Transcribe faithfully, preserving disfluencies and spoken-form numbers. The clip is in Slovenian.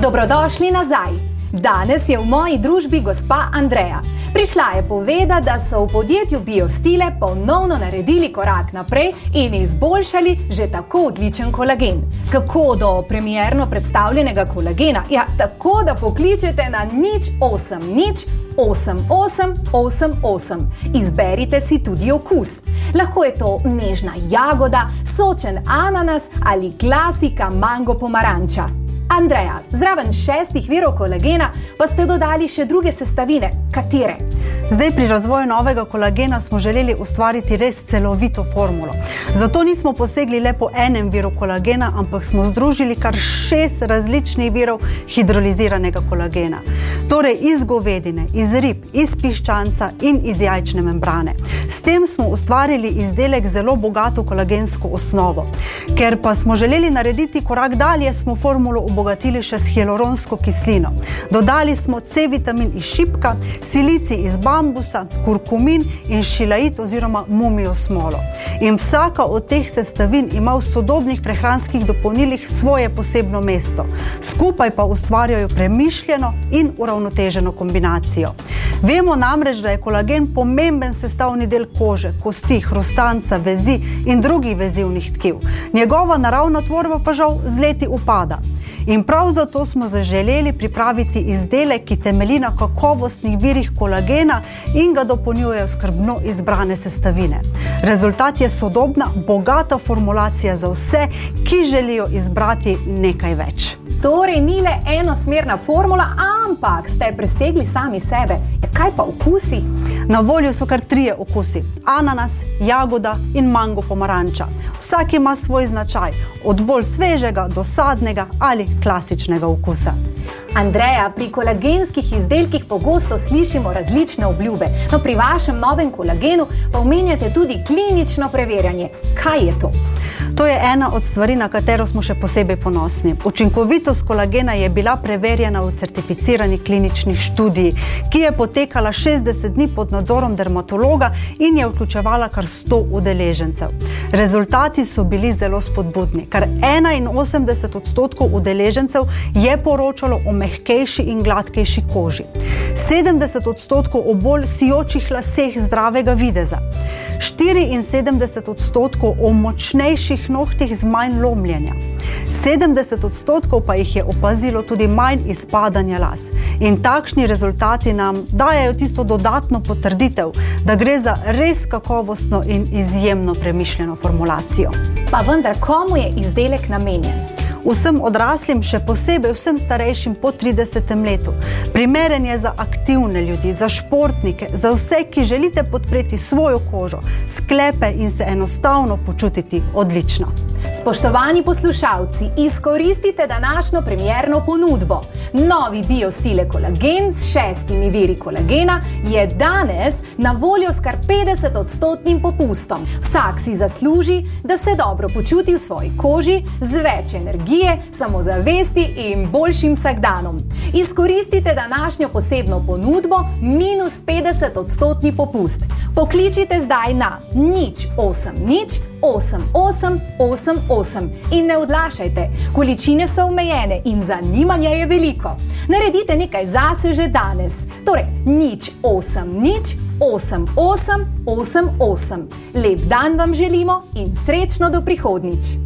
Dobrodošli nazaj. Danes je v moji družbi gospa Andreja. Prišla je povedati, da so v podjetju Biostile ponovno naredili korak naprej in izboljšali že tako odličen kolagen. Kako do premierno predstavljenega kolagena? Ja, tako da pokličete na nič osem nič osem osem osem osem. Izberite si tudi okus. Lahko je to nežna jagoda, sočen ananas ali klasika mango pomaranča. Andreja, zraven šestih virov kolagena pa ste dodali še druge sestavine. Katere? Zdaj pri razvoju novega kolagena smo želeli ustvariti res celovito formulo. Zato nismo posegli le po enem viru kolagena, ampak smo združili kar šest različnih virov hidroliziranega kolagena. Torej iz govedine, iz rib, iz piščanca in iz jajčne membrane. S tem smo ustvarili izdelek zelo bogato kolagensko osnovo. Ker pa smo želeli narediti korak dalje, smo formulo obogatili še s hialuronsko kislino. Dodali smo C-vitamin iz šipka, silicij iz bambusa, kurkumin in šilait oziroma mumijo smolo. In vsaka od teh sestavin ima v sodobnih prehranskih dopolnilih svoje posebno mesto. Skupaj pa ustvarjajo premišljeno in uravnoteženo kombinacijo. Vemo namreč, da je kolagen pomemben sestavni del kože, kosti, hrustanca, vezi in drugih vezivnih tkiv. Njegova naravna tvorba pa žal z leti upada. In prav zato smo zaželeli pripraviti izdelek, ki temelji na kakovostnih virih kolagena in ga dopolnjujejo skrbno izbrane sestavine. Rezultat je sodobna, bogata formulacija za vse, ki želijo izbrati nekaj več. Torej ni le enosmerna formula, ampak ste presegli sami sebe. Kaj pa okusi? Na voljo so kar trije okusi. Ananas, jagoda in mango pomaranča. Vsak ima svoj značaj, od bolj svežega do sadnega ali klasičnega okusa. Andreja, pri kolagenskih izdelkih pogosto slišimo različne obljube. No, pri vašem novem kolagenu pa omenjate tudi klinično preverjanje. Kaj je to? To je ena od stvari, na katero smo še posebej ponosni. Učinkovitost kolagena je bila preverjena v certificirani klinični študiji, ki je potekala šestdeset dni pod nadzorom dermatologa in je vključevala kar sto udeležencev. Rezultati so bili zelo spodbudni. Kar enainosemdeset odstotkov udeležencev je poročalo o mehkejši in gladkejši koži. sedemdeset odstotkov o bolj sijočih laseh zdravega videza. štiriinsedemdeset odstotkov o močnejših nohtih z manj lomljenja. sedemdeset odstotkov pa jih je opazilo tudi manj izpadanja las. In takšni rezultati nam dajajo tisto dodatno potrditev, da gre za res kakovostno in izjemno premišljeno formulacijo. Pa vendar, komu je izdelek namenjen? Vsem odraslim, še posebej vsem starejšim po tridesetem letu. Primeren je za aktivne ljudi, za športnike, za vse, ki želite podpreti svojo kožo, sklepe in se enostavno počutiti odlično. Spoštovani poslušalci, izkoristite današnjo premierno ponudbo. Novi Biostile kolagen s šestimi viri kolagena je danes na voljo s kar petdeset odstotnim popustom. Vsak si zasluži, da se dobro počuti v svoji koži, z več energije, samozavesti in boljšim vsakdanom. Izkoristite današnjo posebno ponudbo minus petdeset odstotni popust. Pokličite zdaj na nič osem nič osem osem osem osem in ne odlašajte. Količine so omejene in zanimanja je veliko. Naredite nekaj zase že danes. Torej nič osem nič osem osem osem osem. Lep dan vam želimo in srečno do prihodnjič.